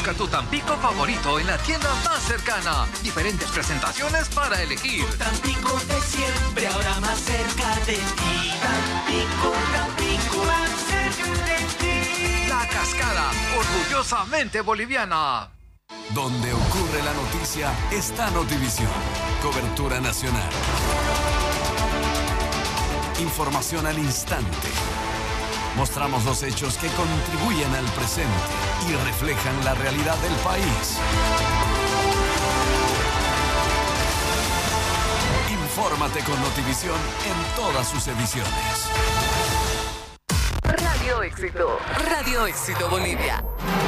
Busca tu Tampico favorito en la tienda más cercana. Diferentes presentaciones para elegir. Tampico de siempre, ahora más cerca de ti. Tampico, Tampico, más cerca de ti. La Cascada, orgullosamente boliviana. Donde ocurre la noticia está Notivisión. Cobertura nacional. Información al instante. Mostramos los hechos que contribuyen al presente y reflejan la realidad del país. Infórmate con Notivisión en todas sus ediciones. Radio Éxito. Radio Éxito Bolivia.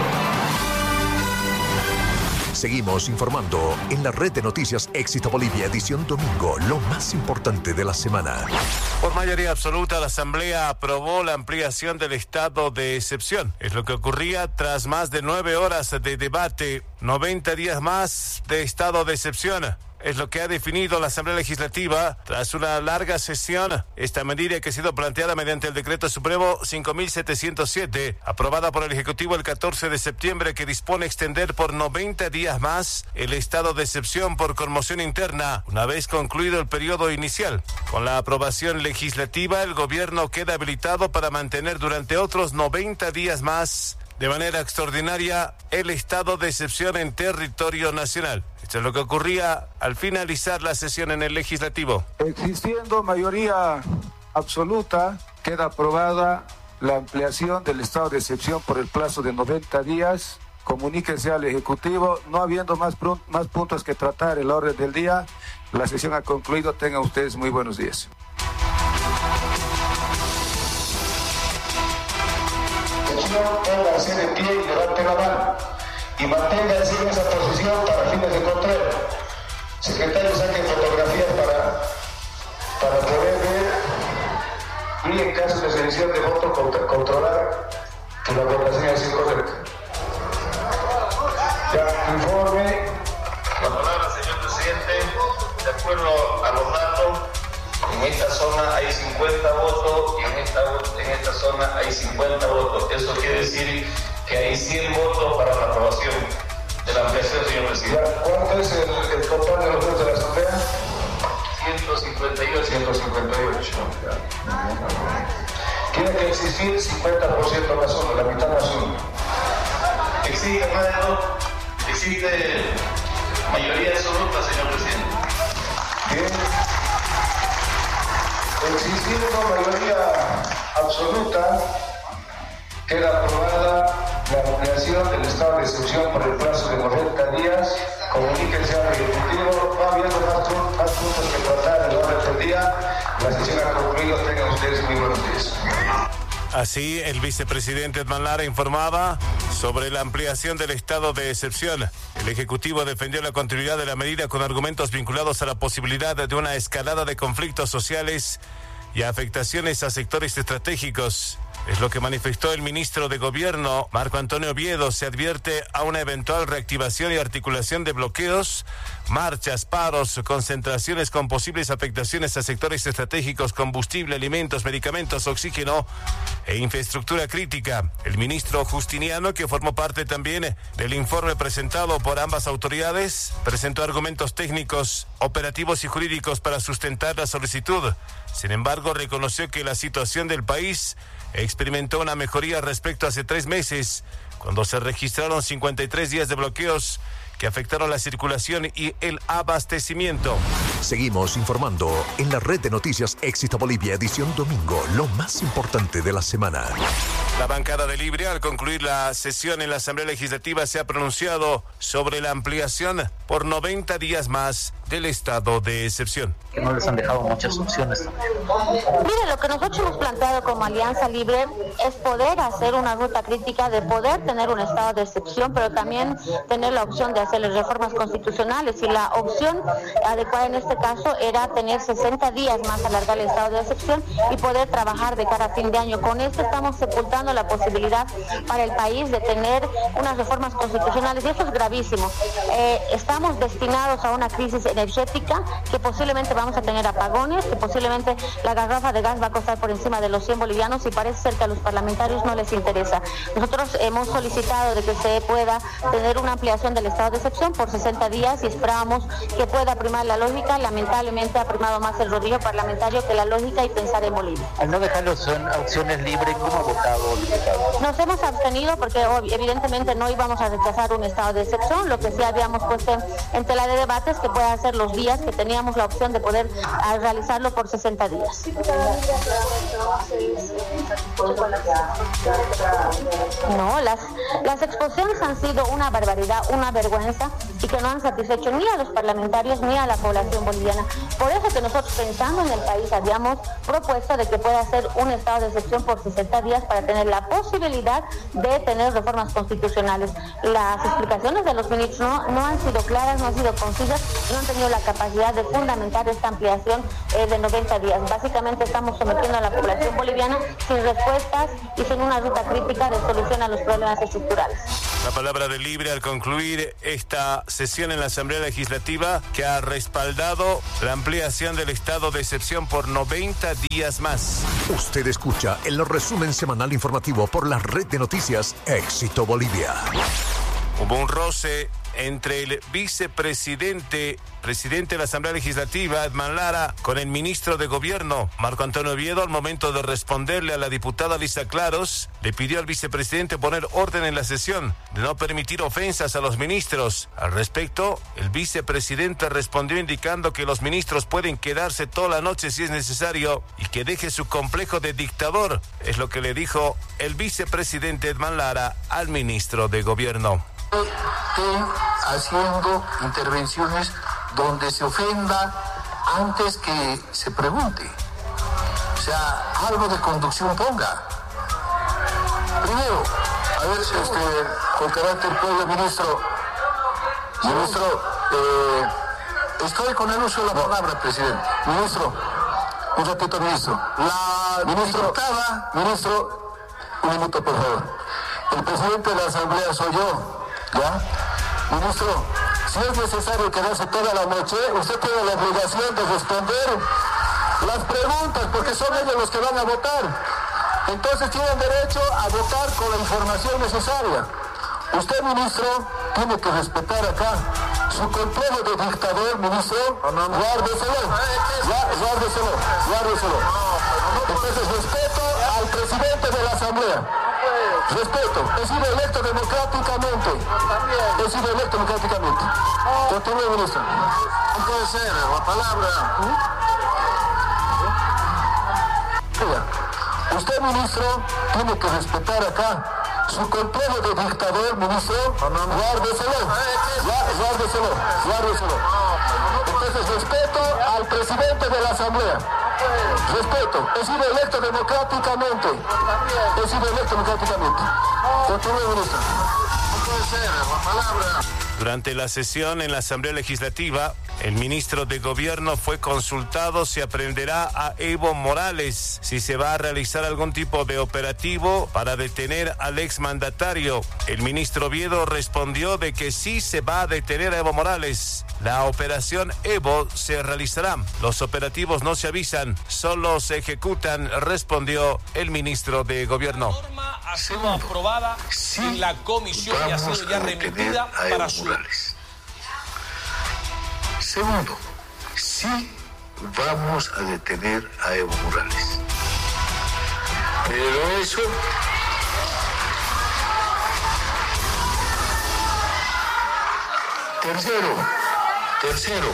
Seguimos informando en la red de noticias Éxito Bolivia, edición domingo, lo más importante de la semana. Por mayoría absoluta, la Asamblea aprobó la ampliación del estado de excepción. Es lo que ocurría tras más de 9 horas de debate, 90 días más de estado de excepción. Es lo que ha definido la Asamblea Legislativa tras una larga sesión. Esta medida que ha sido planteada mediante el Decreto Supremo 5.707, aprobada por el Ejecutivo el 14 de septiembre, que dispone extender por 90 días más el estado de excepción por conmoción interna, una vez concluido el periodo inicial. Con la aprobación legislativa, el gobierno queda habilitado para mantener durante otros 90 días más, de manera extraordinaria, el estado de excepción en territorio nacional. Esto es lo que ocurría al finalizar la sesión en el Legislativo. Existiendo mayoría absoluta, queda aprobada la ampliación del estado de excepción por el plazo de 90 días. Comuníquense al Ejecutivo. No habiendo más puntos que tratar en la orden del día, la sesión ha concluido. Tengan ustedes muy buenos días. Pónganse de pie y levanten la mano y manténganse en esa posición para fines de control. Secretario, saquen fotografías para poder ver y en caso de selección de voto controlar que la votación es incorrecta. Ya, informe. La palabra, señor presidente. De acuerdo a los datos, en esta zona hay 50 votos y en esta zona hay 50 votos. Eso quiere decir que hay 100 votos para la aprobación de la ampliación, señor presidente. ¿Cuánto es el total de los votos de la Asamblea? 158. 158. Tiene que existir 50% más uno, la mitad más uno. Existe más de dos. Existe mayoría absoluta, señor presidente. Bien. Existiendo mayoría absoluta, queda aprobada la ampliación del estado de excepción por el plazo de 90 días. Comuníquense al Ejecutivo. No habiendo más puntos que tratar en el orden del día, la sesión ha concluido. Tengan ustedes muy buenos días. Así, el vicepresidente Edman Lara informaba sobre la ampliación del estado de excepción. El Ejecutivo defendió la continuidad de la medida con argumentos vinculados a la posibilidad de una escalada de conflictos sociales y afectaciones a sectores estratégicos. Es lo que manifestó el ministro de Gobierno, Marco Antonio Oviedo. Se advierte a una eventual reactivación y articulación de bloqueos, marchas, paros, concentraciones con posibles afectaciones a sectores estratégicos, combustible, alimentos, medicamentos, oxígeno e infraestructura crítica. El ministro Justiniano, que formó parte también del informe presentado por ambas autoridades, presentó argumentos técnicos, operativos y jurídicos para sustentar la solicitud. Sin embargo, reconoció que la situación del país experimentó una mejoría respecto a hace 3 meses, cuando se registraron 53 días de bloqueos que afectaron la circulación y el abastecimiento. Seguimos informando en la red de noticias Éxito Bolivia, edición domingo, lo más importante de la semana. La bancada de Libre, al concluir la sesión en la Asamblea Legislativa, se ha pronunciado sobre la ampliación por 90 días más del estado de excepción. Que no les han dejado muchas opciones. Mire, lo que nosotros hemos planteado como Alianza Libre es poder hacer una ruta crítica de poder tener un estado de excepción, pero también tener la opción de hacer reformas constitucionales, y la opción adecuada en este caso era tener 60 días más, alargar el estado de excepción y poder trabajar de cara a fin de año. Con esto estamos sepultando la posibilidad para el país de tener unas reformas constitucionales, y eso es gravísimo. Estamos destinados a una crisis en energética, que posiblemente vamos a tener apagones, que posiblemente la garrafa de gas va a costar por encima de los 100 bolivianos y parece ser que a los parlamentarios no les interesa. Nosotros hemos solicitado de que se pueda tener una ampliación del estado de excepción por 60 días y esperábamos que pueda primar la lógica. Lamentablemente ha primado más el rodillo parlamentario que la lógica y pensar en Bolivia. Al no dejar las opciones libres, ¿cómo ha votado, diputado? Nos hemos abstenido porque evidentemente no íbamos a rechazar un estado de excepción. Lo que sí habíamos puesto en tela de debates que pueda ser los días que teníamos la opción de poder realizarlo por 60 días. No, las exposiciones han sido una barbaridad, una vergüenza y que no han satisfecho ni a los parlamentarios ni a la población boliviana. Por eso que nosotros, pensando en el país, habíamos propuesto de que pueda ser un estado de excepción por 60 días para tener la posibilidad de tener reformas constitucionales. Las explicaciones de los ministros no han sido claras, no han sido concisas, no han tenido la capacidad de fundamentar esta ampliación de 90 días. Básicamente estamos sometiendo a la población boliviana sin respuestas y sin una ruta crítica de solución a los problemas estructurales. La palabra de Libre al concluir esta sesión en la Asamblea Legislativa, que ha respaldado la ampliación del estado de excepción por 90 días más. Usted escucha el resumen semanal informativo por la red de noticias Éxito Bolivia. Hubo un roce entre el presidente de la Asamblea Legislativa, Edman Lara, con el ministro de Gobierno, Marco Antonio Oviedo. Al momento de responderle a la diputada Lisa Claros, le pidió al vicepresidente poner orden en la sesión, de no permitir ofensas a los ministros. Al respecto, el vicepresidente respondió indicando que los ministros pueden quedarse toda la noche si es necesario y que deje su complejo de dictador. Es lo que le dijo el vicepresidente Edman Lara al ministro de Gobierno. Haciendo intervenciones donde se ofenda antes que se pregunte. O sea, algo de conducción ponga. Primero, a ver, con carácter pueblo, ministro, estoy con el uso de la palabra, presidente. Ministro, un ratito, ministro. La ministro, un minuto, por favor. El presidente de la Asamblea soy yo. ¿Ya? Ministro, si es necesario quedarse toda la noche, usted tiene la obligación de responder las preguntas, porque son ellos los que van a votar. Entonces tienen derecho a votar con la información necesaria. Usted, ministro, tiene que respetar acá su complejo de dictador, ministro. Guárdeselo. Entonces, respeto al presidente de la Asamblea. Respeto, he sido electo democráticamente. Continúe, ministro. No puede ser, la palabra. Usted, ministro, tiene que respetar acá su complejo de dictador, ministro. Guárdeselo. Entonces, respeto al presidente de la Asamblea. Respeto, he sido electo democráticamente. Continúe, ministro. No puede ser, la palabra. Durante la sesión en la Asamblea Legislativa, el ministro de Gobierno fue consultado si aprenderá a Evo Morales, si se va a realizar algún tipo de operativo para detener al exmandatario. El ministro Oviedo respondió de que sí se va a detener a Evo Morales. La operación Evo se realizará. Los operativos no se avisan, solo se ejecutan, respondió el ministro de Gobierno. La norma ha sido aprobada en la comisión y ha sido ya remitida para su... Segundo, sí vamos a detener a Evo Morales. Pero eso... Tercero.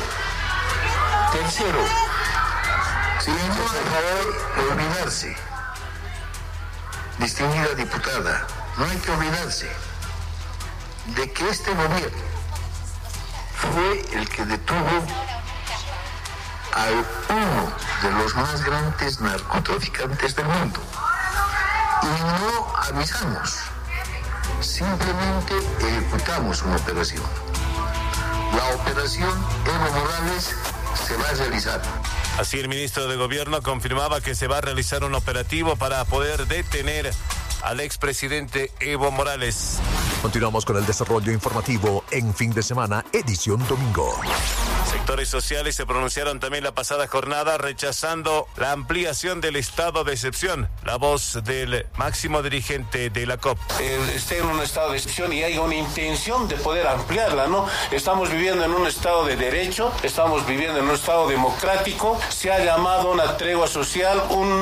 Señor, por favor, olvidarse. Distinguida diputada, no hay que olvidarse de que este gobierno fue el que detuvo a uno de los más grandes narcotraficantes del mundo. Y no avisamos, simplemente ejecutamos una operación. La operación Evo Morales se va a realizar. Así el ministro de Gobierno confirmaba que se va a realizar un operativo para poder detener al expresidente Evo Morales. Continuamos con el desarrollo informativo en Fin de Semana, edición domingo. Sectores sociales se pronunciaron también la pasada jornada rechazando la ampliación del estado de excepción. La voz del máximo dirigente de la COP. Esté en un estado de excepción y hay una intención de poder ampliarla, ¿no? Estamos viviendo en un estado de derecho, estamos viviendo en un estado democrático. Se ha llamado una tregua social,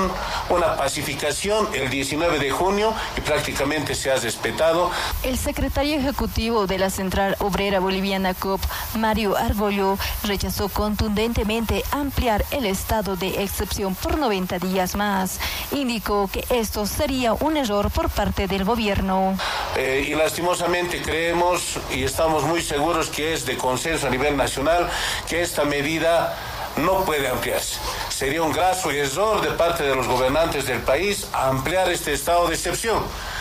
una pacificación el 19 de junio y prácticamente se ha respetado. El secretario ejecutivo de la Central Obrera Boliviana COP, Mario Argollo, rechazó contundentemente ampliar el estado de excepción por 90 días más. Indicó que esto sería un error por parte del gobierno. Y lastimosamente creemos y estamos muy seguros que es de consenso a nivel nacional que esta medida no puede ampliarse. Sería un graso error de parte de los gobernantes del país ampliar este estado de excepción.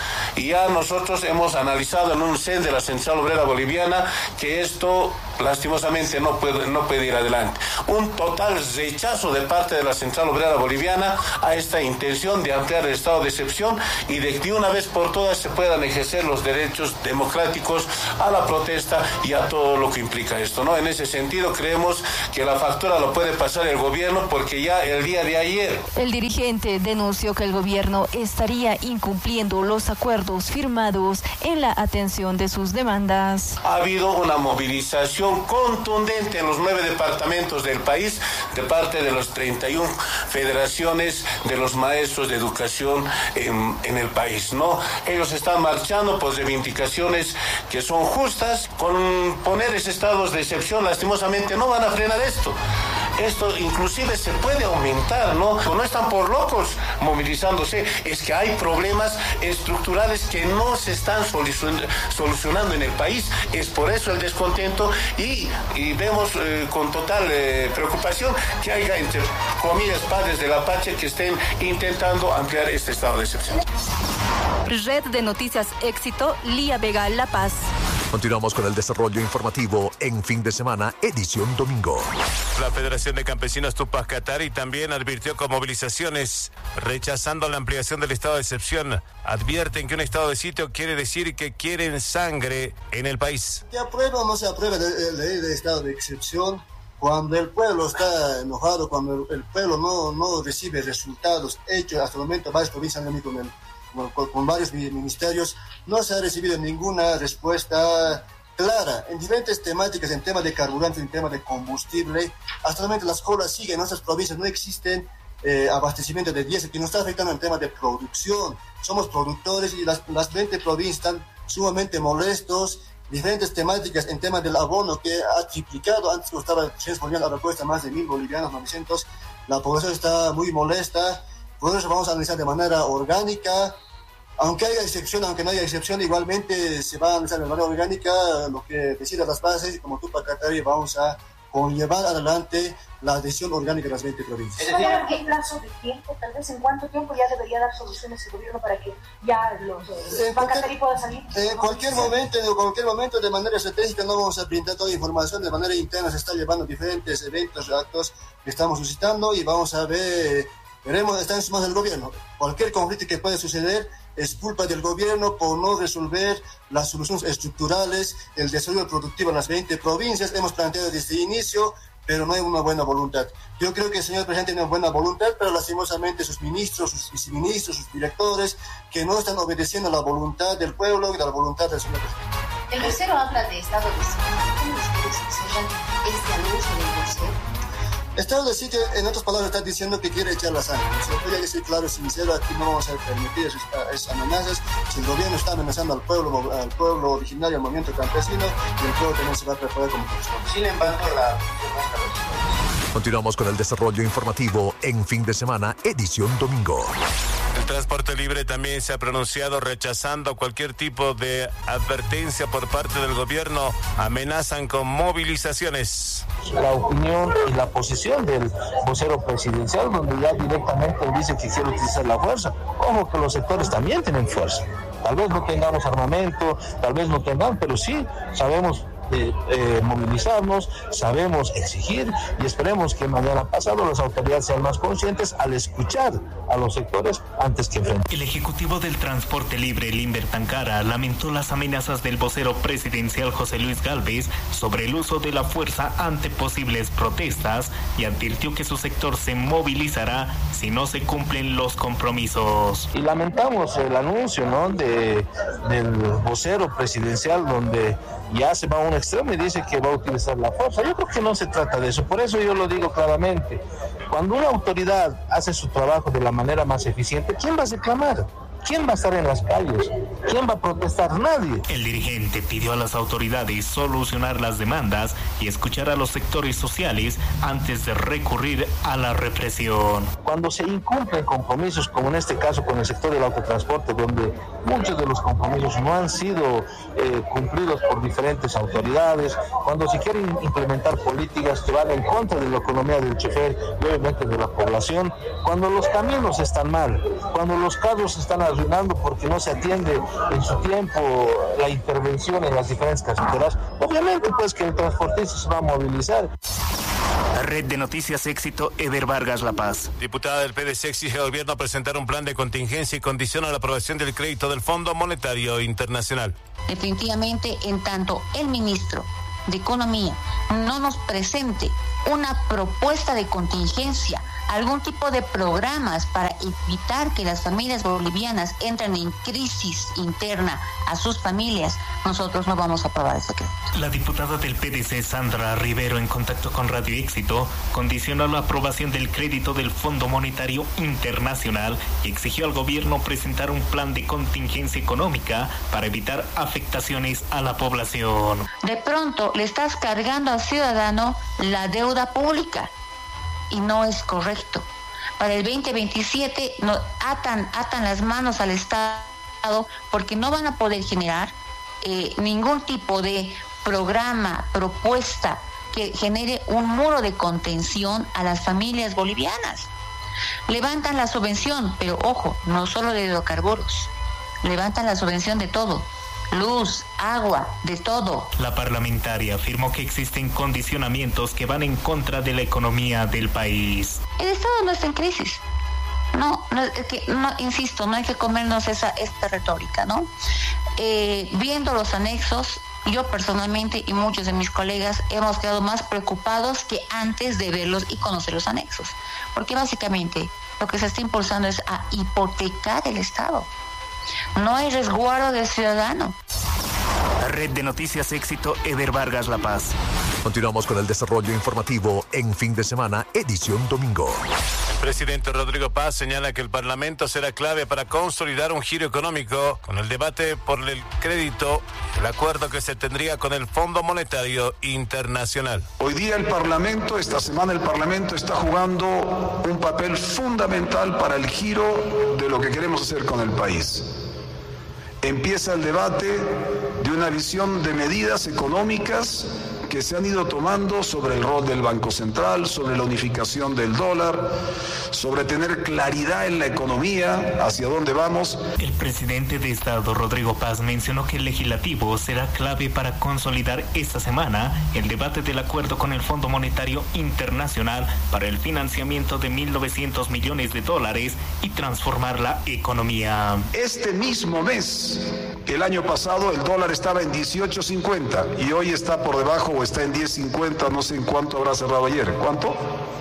Y ya nosotros hemos analizado en un CEN de la Central Obrera Boliviana que esto lastimosamente no puede ir adelante. Un total rechazo de parte de la Central Obrera Boliviana a esta intención de ampliar el estado de excepción y de que una vez por todas se puedan ejercer los derechos democráticos a la protesta y a todo lo que implica esto, ¿no? En ese sentido creemos que la factura lo puede pasar el gobierno porque ya el día de ayer... El dirigente denunció que el gobierno estaría incumpliendo los acuerdos firmados en la atención de sus demandas. Ha habido una movilización contundente en los 9 departamentos del país de parte de las 31 federaciones de los maestros de educación en el país, ¿no? Ellos están marchando por reivindicaciones que son justas. Con poner ese estado de excepción, lastimosamente no van a frenar esto. Esto inclusive se puede aumentar, ¿no? No están por locos movilizándose, es que hay problemas estructurales que no se están solucionando en el país. Es por eso el descontento y vemos con total preocupación que haya, entre comillas, padres de la patria que estén intentando ampliar este estado de excepción. Red de Noticias Éxito, Lía Vega, La Paz. Continuamos con el desarrollo informativo en Fin de Semana, edición domingo. La Federación de Campesinos Tupac Katari también advirtió con movilizaciones rechazando la ampliación del estado de excepción. Advierten que un estado de sitio quiere decir que quieren sangre en el país. ¿Se aprueba o no se aprueba la ley de estado de excepción? Cuando el pueblo está enojado, cuando el pueblo no recibe resultados hechos hasta el momento, varias provincias con varios ministerios, no se ha recibido ninguna respuesta clara en diferentes temáticas, en temas de carburantes, en temas de combustible. Hasta el momento las colas siguen en nuestras provincias, no existen abastecimiento de diésel, que nos está afectando en temas de producción. Somos productores y las 20 provincias están sumamente molestos. Diferentes temáticas en temas del abono que ha triplicado, antes costaba 300 bolivianos, ahora cuesta más de 1.000 bolivianos, 900. La población está muy molesta. Por eso vamos a analizar de manera orgánica. Aunque haya excepción, aunque no haya excepción, igualmente se va a analizar de manera orgánica lo que decida las bases y como Tupac Katari vamos a conllevar adelante la decisión orgánica de las 20 provincias. ¿Qué plazo de tiempo? Tal vez en cuánto tiempo ya debería dar soluciones el gobierno para que ya los Tupac Katari puedan salir. En cualquier momento, de manera estratégica, no vamos a brindar toda información. De manera interna se están llevando diferentes eventos, actos que estamos suscitando y vamos a ver, veremos, está en sus manos del gobierno. Cualquier conflicto que pueda suceder es culpa del gobierno por no resolver las soluciones estructurales, el desarrollo productivo en las 20 provincias. Hemos planteado desde el inicio, pero no hay una buena voluntad. Yo creo que el señor presidente tiene buena voluntad, pero lastimosamente sus ministros, sus viceministros, sus directores, que no están obedeciendo a la voluntad del pueblo y a la voluntad del señor presidente. El vocero habla de estado de sitio. ¿Cómo ustedes observan este anuncio del vocero? Estado de sitio, en otras palabras, está diciendo que quiere echar la sangre. Si voy a decir claro y sincero, aquí no vamos a permitir esas amenazas. Si el gobierno está amenazando al pueblo originario, al movimiento campesino, y el pueblo también se va a preparar como corresponde. Sin embargo, Continuamos con el desarrollo informativo en Fin de Semana, edición domingo. El transporte libre también se ha pronunciado rechazando cualquier tipo de advertencia por parte del gobierno. Amenazan con movilizaciones. La opinión y la posición del vocero presidencial, donde ya directamente dice que quiere utilizar la fuerza. Ojo que los sectores también tienen fuerza. Tal vez no tengamos armamento, tal vez no tengamos, pero sí sabemos movilizarnos, sabemos exigir y esperemos que mañana pasado las autoridades sean más conscientes al escuchar a los sectores antes que enfrentar. El ejecutivo del transporte libre, Limber Tancara, lamentó las amenazas del vocero presidencial José Luis Gálvez sobre el uso de la fuerza ante posibles protestas y advirtió que su sector se movilizará si no se cumplen los compromisos. Y lamentamos el anuncio, ¿no?, del vocero presidencial, donde ya se va a un extremo y dice que va a utilizar la fuerza. Yo creo que no se trata de eso, por eso yo lo digo claramente. Cuando una autoridad hace su trabajo de la manera más eficiente, ¿quién va a reclamar? ¿Quién va a estar en las calles? ¿Quién va a protestar? Nadie. El dirigente pidió a las autoridades solucionar las demandas y escuchar a los sectores sociales antes de recurrir a la represión. Cuando se incumplen compromisos, como en este caso con el sector del autotransporte, donde muchos de los compromisos no han sido cumplidos por diferentes autoridades, cuando se quieren implementar políticas que van en contra de la economía del chofer y obviamente de la población, cuando los caminos están mal, cuando los carros están arruinando porque no se atiende en su tiempo la intervención en las diferentes carreteras, obviamente pues que el transportista se va a movilizar. Red de Noticias Éxito, Eder Vargas, La Paz. Diputada del PDC exige al gobierno presentar un plan de contingencia y condiciona la aprobación del crédito del Fondo Monetario Internacional. Definitivamente, en tanto el ministro de Economía no nos presente una propuesta de contingencia, algún tipo de programas para evitar que las familias bolivianas entren en crisis interna a sus familias, nosotros no vamos a aprobar ese crédito. La diputada del PDC, Sandra Rivero, en contacto con Radio Éxito, condicionó la aprobación del crédito del Fondo Monetario Internacional y exigió al gobierno presentar un plan de contingencia económica para evitar afectaciones a la población. De pronto le estás cargando al ciudadano la deuda pública y no es correcto. Para el 2027 atan las manos al Estado porque no van a poder generar ningún tipo de programa, propuesta que genere un muro de contención a las familias bolivianas. Levantan la subvención, pero ojo, no solo de hidrocarburos, levantan la subvención de todo. Luz, agua, de todo. La parlamentaria afirmó que existen condicionamientos que van en contra de la economía del país. El Estado no está en crisis. Insisto, no hay que comernos esta retórica, ¿no? Viendo los anexos, yo personalmente y muchos de mis colegas hemos quedado más preocupados que antes de verlos y conocer los anexos. Porque básicamente lo que se está impulsando es a hipotecar el Estado. No hay resguardo del ciudadano. Red de Noticias Éxito, Eder Vargas, La Paz. Continuamos con el desarrollo informativo en Fin de Semana, edición domingo. El presidente Rodrigo Paz señala que el Parlamento será clave para consolidar un giro económico con el debate por el crédito, el acuerdo que se tendría con el Fondo Monetario Internacional. Hoy día esta semana el Parlamento está jugando un papel fundamental para el giro de lo que queremos hacer con el país. Empieza el debate de una visión de medidas económicas que se han ido tomando sobre el rol del Banco Central, sobre la unificación del dólar, sobre tener claridad en la economía, hacia dónde vamos. El presidente de Estado, Rodrigo Paz, mencionó que el legislativo será clave para consolidar esta semana el debate del acuerdo con el Fondo Monetario Internacional para el financiamiento de $1.900 millones y transformar la economía. Este mismo mes, el año pasado, el dólar estaba en 18.50 y hoy está por debajo o está en 10.50, no sé en cuánto habrá cerrado ayer. ¿Cuánto?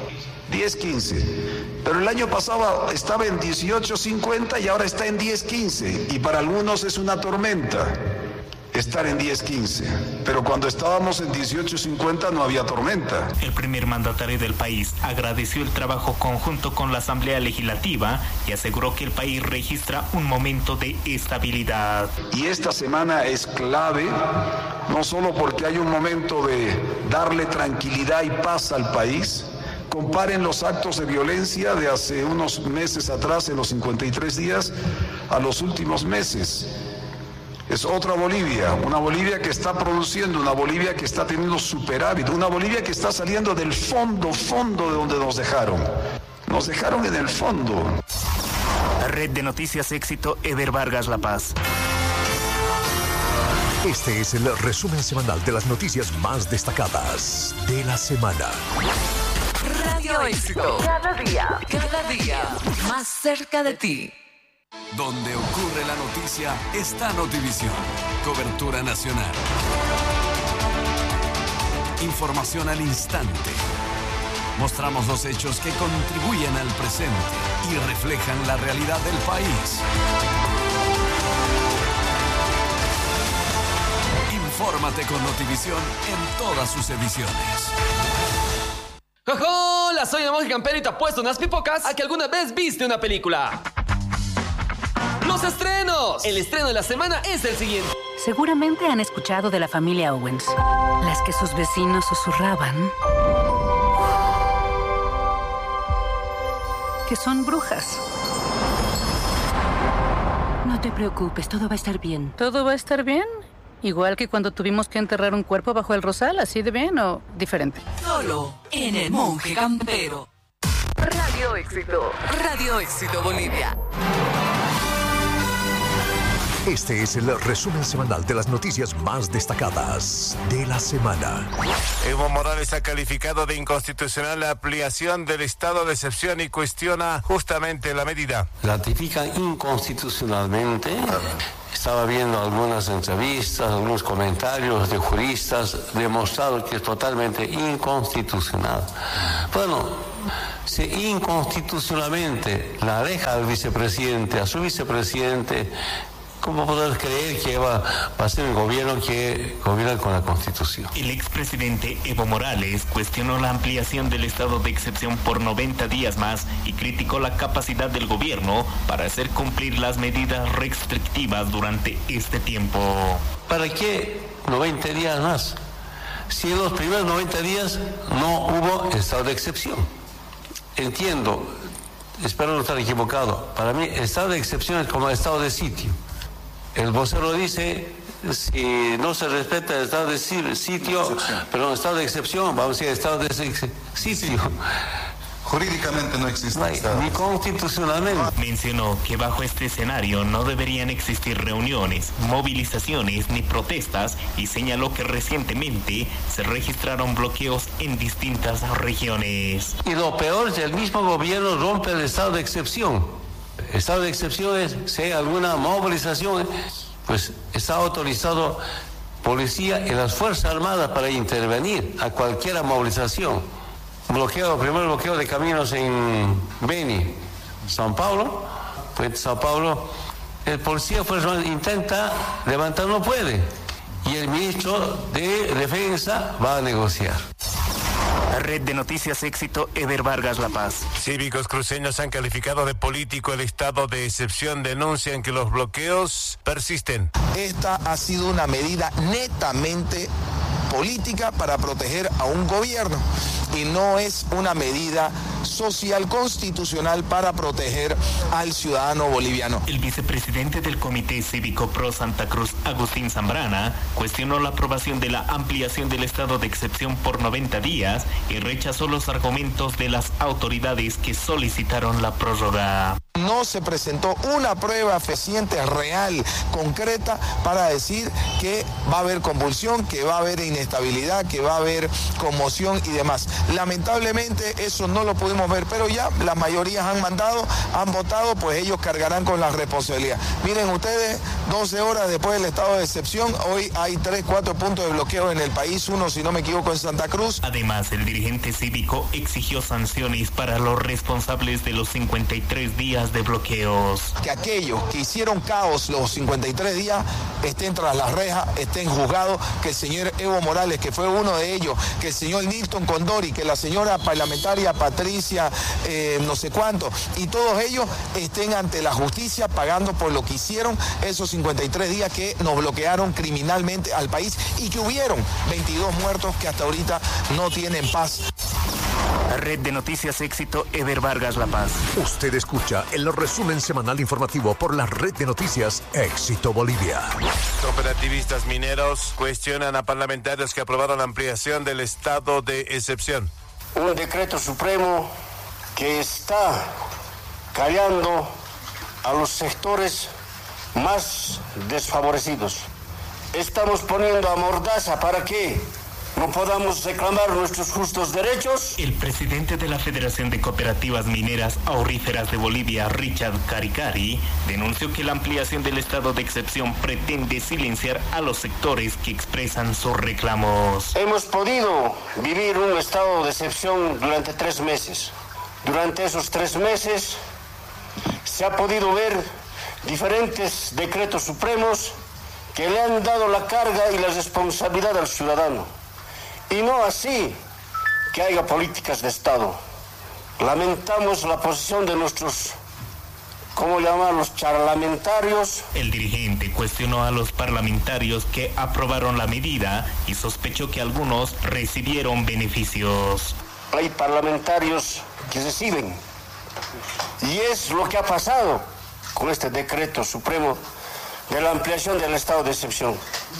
10.15. Pero el año pasado estaba en 18.50 y ahora está en 10.15. Y para algunos es una tormenta estar en 10.15. Pero cuando estábamos en 18.50 no había tormenta. El primer mandatario del país agradeció el trabajo conjunto con la Asamblea Legislativa y aseguró que el país registra un momento de estabilidad. Y esta semana es clave, no solo porque hay un momento de darle tranquilidad y paz al país. Comparen los actos de violencia de hace unos meses atrás, en los 53 días, a los últimos meses. Es otra Bolivia, una Bolivia que está produciendo, una Bolivia que está teniendo superávit, una Bolivia que está saliendo del fondo de donde nos dejaron. Nos dejaron en el fondo. Red de Noticias Éxito, Eder Vargas, La Paz. Este es el resumen semanal de las noticias más destacadas de la semana. Radio Éxito. Cada día más cerca de ti. Donde ocurre la noticia está Notivisión. Cobertura nacional. Información al instante. Mostramos los hechos que contribuyen al presente y reflejan la realidad del país. Infórmate con Notivisión en todas sus ediciones. ¡Hola! Soy el monje campero y te apuesto unas pipocas a que alguna vez viste una película. ¡Los estrenos! El estreno de la semana es el siguiente. Seguramente han escuchado de la familia Owens, las que sus vecinos susurraban que son brujas. No te preocupes, todo va a estar bien. ¿Todo va a estar bien? Igual que cuando tuvimos que enterrar un cuerpo bajo el rosal, ¿así de bien o diferente? Solo en el monje campero. Radio Éxito. Radio Éxito Bolivia. Este es el resumen semanal de las noticias más destacadas de la semana. Evo Morales ha calificado de inconstitucional la ampliación del estado de excepción y cuestiona justamente la medida. Ratifican inconstitucionalmente. Estaba viendo algunas entrevistas, algunos comentarios de juristas, demostrado que es totalmente inconstitucional. Bueno, si inconstitucionalmente la deja al vicepresidente, a su vicepresidente, ¿cómo poder creer que va a ser el gobierno que gobierna con la Constitución? El expresidente Evo Morales cuestionó la ampliación del estado de excepción por 90 días más y criticó la capacidad del gobierno para hacer cumplir las medidas restrictivas durante este tiempo. ¿Para qué 90 días más? Si en los primeros 90 días no hubo estado de excepción. Entiendo, espero no estar equivocado. Para mí, estado de excepción es como estado de sitio. El vocero dice, si no se respeta el estado de sitio, pero el estado de excepción, vamos a decir estado de sitio. Jurídicamente no existe. Ni constitucionalmente. Mencionó que bajo este escenario no deberían existir reuniones, movilizaciones ni protestas y señaló que recientemente se registraron bloqueos en distintas regiones. Y lo peor es que el mismo gobierno rompe el estado de excepción. Estado de excepción es si hay alguna movilización, pues está autorizado policía y las Fuerzas Armadas para intervenir a cualquier movilización. Primer bloqueo de caminos en Beni, São Paulo, pues São Paulo, el policía intenta levantar, no puede, y el ministro de Defensa va a negociar. Red de Noticias Éxito, Ever Vargas La Paz. Cívicos cruceños han calificado de político el estado de excepción. Denuncian que los bloqueos persisten. Esta ha sido una medida netamente política para proteger a un gobierno y no es una medida social constitucional para proteger al ciudadano boliviano. El vicepresidente del Comité Cívico Pro Santa Cruz, Agustín Zambrana, cuestionó la aprobación de la ampliación del estado de excepción por 90 días y rechazó los argumentos de las autoridades que solicitaron la prórroga. No se presentó una prueba fehaciente, real, concreta, para decir que va a haber convulsión, que va a haber inestabilidad, que va a haber conmoción y demás. Lamentablemente eso no lo pudimos ver, pero ya las mayorías han votado, pues ellos cargarán con la responsabilidad. Miren ustedes, 12 horas después del estado de excepción, hoy hay 3-4 puntos de bloqueo en el país, uno, si no me equivoco, en Santa Cruz. Además, el dirigente cívico exigió sanciones para los responsables de los 53 días de bloqueos. Que aquellos que hicieron caos los 53 días estén tras las rejas, estén juzgados, que el señor Evo Morales, que fue uno de ellos, que el señor Nilton Condori, que la señora parlamentaria Patricia no sé cuánto, y todos ellos estén ante la justicia pagando por lo que hicieron esos 53 días que nos bloquearon criminalmente al país y que hubieron 22 muertos que hasta ahorita no tienen paz. Red de Noticias Éxito, Ever Vargas La Paz. Usted escucha el resumen semanal informativo por la Red de Noticias Éxito Bolivia. Cooperativistas mineros cuestionan a parlamentarios que aprobaron la ampliación del estado de excepción. Un decreto supremo que está callando a los sectores más desfavorecidos. Estamos poniendo a mordaza, ¿para qué? no podamos reclamar nuestros justos derechos. El presidente de la Federación de Cooperativas Mineras Auríferas de Bolivia, Richard Caricari, denunció que la ampliación del estado de excepción pretende silenciar a los sectores que expresan sus reclamos. Hemos podido vivir un estado de excepción durante 3 meses. Durante esos 3 meses se ha podido ver diferentes decretos supremos que le han dado la carga y la responsabilidad al ciudadano. Y no así que haya políticas de Estado. Lamentamos la posición de nuestros, ¿cómo llamarlos?, parlamentarios. El dirigente cuestionó a los parlamentarios que aprobaron la medida y sospechó que algunos recibieron beneficios. Hay parlamentarios que reciben. Y es lo que ha pasado con este decreto supremo de la ampliación del estado de excepción.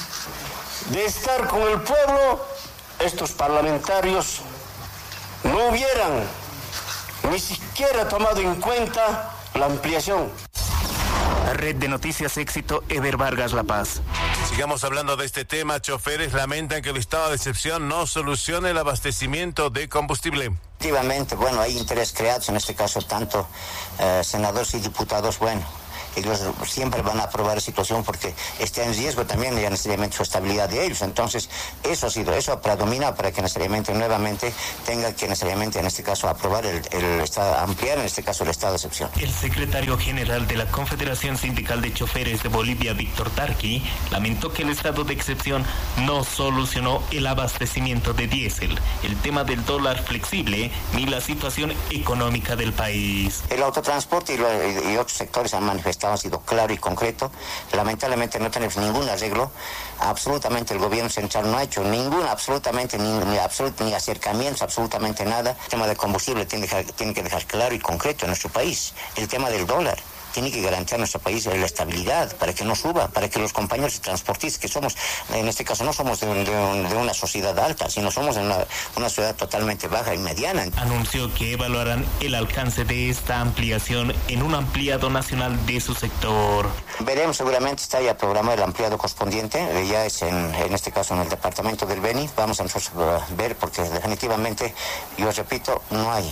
De estar con el pueblo, estos parlamentarios no hubieran ni siquiera tomado en cuenta la ampliación. Red de Noticias Éxito, Eber Vargas, La Paz. Sigamos hablando de este tema. Choferes lamentan que el estado de excepción no solucione el abastecimiento de combustible. Efectivamente, bueno, hay interés creados, en este caso tanto senadores y diputados, bueno, ellos siempre van a aprobar la situación porque está en riesgo también ya necesariamente su estabilidad de ellos. Entonces, eso predomina para que necesariamente nuevamente tenga que necesariamente en este caso aprobar ampliar en este caso el estado de excepción. El secretario general de la Confederación Sindical de Choferes de Bolivia, Víctor Tarqui, lamentó que el estado de excepción no solucionó el abastecimiento de diésel, el tema del dólar flexible ni la situación económica del país. El autotransporte y otros sectores han manifestado, ha sido claro y concreto. Lamentablemente no tenemos ningún arreglo. Absolutamente el gobierno central no ha hecho ningún, absolutamente ni acercamientos, absolutamente nada. El tema del combustible tiene que dejar claro y concreto en nuestro país. El tema del dólar tiene que garantizar nuestro país la estabilidad para que no suba, para que los compañeros transportistas que somos, en este caso no somos de una sociedad alta, sino somos de una sociedad totalmente baja y mediana. Anunció que evaluarán el alcance de esta ampliación en un ampliado nacional de su sector. Veremos, seguramente está ya programado el ampliado correspondiente, ya es en este caso en el departamento del Beni. Vamos a nosotros ver, porque definitivamente, yo repito, no hay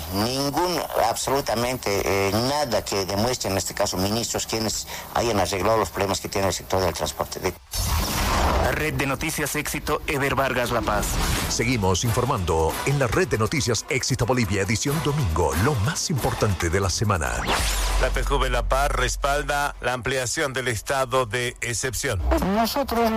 absolutamente nada que demuestre en este caso ministros quienes hayan arreglado los problemas que tiene el sector del transporte. Red de Noticias Éxito, Eber Vargas, La Paz. Seguimos informando en la Red de Noticias Éxito Bolivia, edición domingo, lo más importante de la semana. La PJV La Paz respalda la ampliación del estado de excepción. Nosotros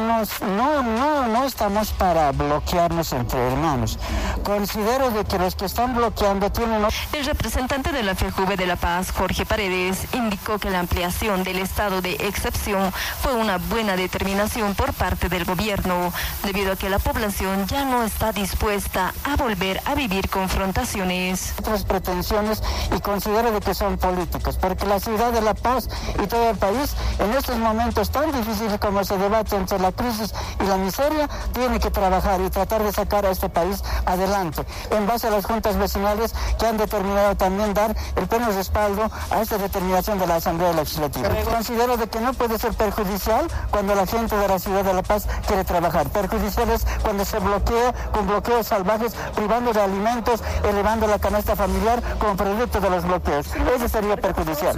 no estamos para bloquearnos entre hermanos. Considero de que los que están bloqueando tienen... El representante de la FEJUVE de La Paz, Jorge Paredes, indicó que la ampliación del estado de excepción fue una buena determinación por parte del gobierno, debido a que la población ya no está dispuesta a volver a vivir confrontaciones. Otras pretensiones, y considero de que son políticas, porque la ciudad de La Paz y todo el país, en estos momentos tan difíciles como se debate entre la crisis y la miseria, tiene que trabajar y tratar de sacar a este país adelante, en base a las juntas vecinales que han determinado también dar el pleno respaldo a esta determinación de la Asamblea Legislativa. Considero de que no puede ser perjudicial cuando la gente de la ciudad de La Paz quiere trabajar. Perjudicial es cuando se bloquea con bloqueos salvajes, privando de alimentos, elevando la canasta familiar como producto de los bloqueos. Eso sería perjudicial.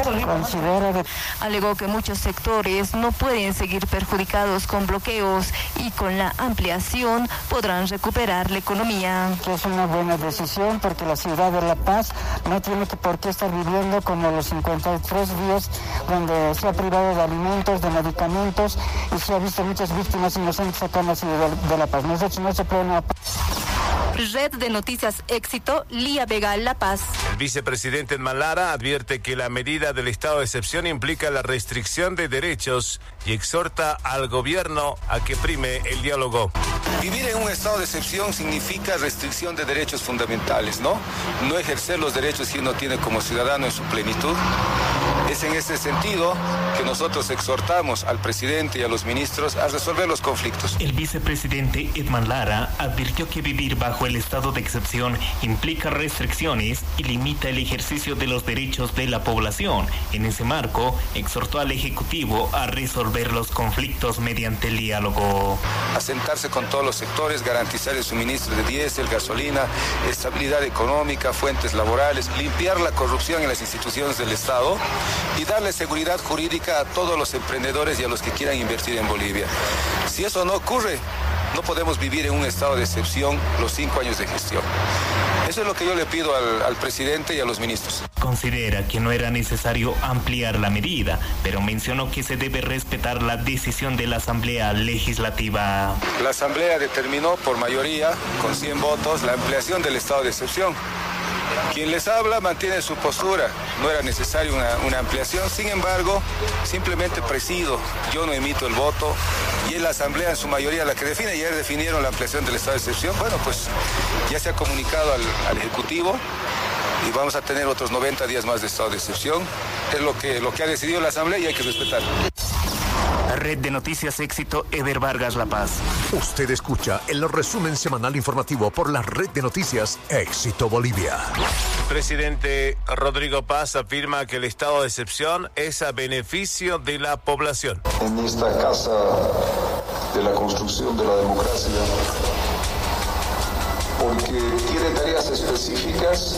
Alegó que muchos sectores no pueden seguir perjudicados con bloqueos y con la ampliación podrán recuperar la economía. Es una buena decisión porque la ciudad de La Paz no tiene por qué estar viviendo como los 53 días donde se ha privado de alimentos, de medicamentos y se ha visto muchas víctimas inocentes acá en la ciudad de La Paz. Nosotros no se pueden... Red de Noticias Éxito, Lía Vega, La Paz. El vicepresidente Malara advierte que la medida del estado de excepción implica la restricción de derechos y exhorta al gobierno a que prime el diálogo. Vivir en un estado de excepción significa restricción de derechos fundamentales, ¿no? No ejercer los derechos que uno tiene como ciudadano en su plenitud. Es en ese sentido que nosotros exhortamos al presidente y a los ministros a resolver los conflictos. El vicepresidente Edman Lara advirtió que vivir bajo el estado de excepción implica restricciones y limita el ejercicio de los derechos de la población. En ese marco, exhortó al Ejecutivo a resolver los conflictos mediante el diálogo. A sentarse con todos los sectores, garantizar el suministro de diésel, gasolina, estabilidad económica, fuentes laborales, limpiar la corrupción en las instituciones del Estado y darle seguridad jurídica a todos los emprendedores y a los que quieran invertir en Bolivia. Si eso no ocurre, no podemos vivir en un estado de excepción los 5 años de gestión. Eso es lo que yo le pido al presidente y a los ministros. Considera que no era necesario ampliar la medida, pero mencionó que se debe respetar la decisión de la Asamblea Legislativa. La Asamblea determinó por mayoría, con 100 votos, la ampliación del estado de excepción. Quien les habla mantiene su postura, no era necesaria una ampliación, sin embargo, simplemente presido, yo no emito el voto y es la Asamblea en su mayoría la que define. Ayer definieron la ampliación del estado de excepción, bueno, pues ya se ha comunicado al Ejecutivo y vamos a tener otros 90 días más de estado de excepción, es lo que ha decidido la Asamblea y hay que respetarlo. Red de Noticias Éxito, Eder Vargas, La Paz. Usted escucha el resumen semanal informativo por la Red de Noticias Éxito Bolivia. El presidente Rodrigo Paz afirma que el estado de excepción es a beneficio de la población. En esta casa de la construcción de la democracia, porque tiene tareas específicas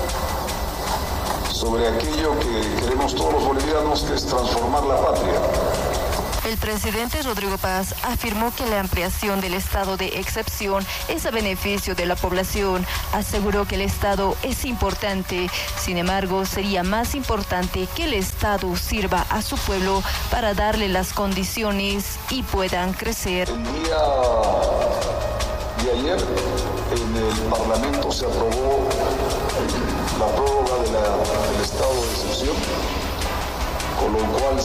sobre aquello que queremos todos los bolivianos, que es transformar la patria. El presidente Rodrigo Paz afirmó que la ampliación del estado de excepción es a beneficio de la población. Aseguró que el estado es importante, sin embargo, sería más importante que el estado sirva a su pueblo para darle las condiciones y puedan crecer. El día de ayer en el Parlamento se aprobó la prórroga del estado de excepción, con lo cual